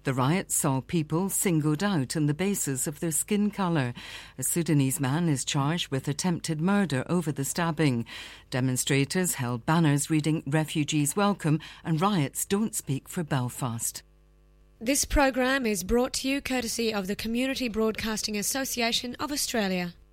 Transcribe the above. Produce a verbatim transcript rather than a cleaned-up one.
The riots saw people singled out on the basis of their skin colour. A Sudanese man is charged with attempted murder over the stabbing. Demonstrators held banners reading "Refugees Welcome" and "Riots Don't Speak for Belfast." This program is brought to you courtesy of the Community Broadcasting Association of Australia.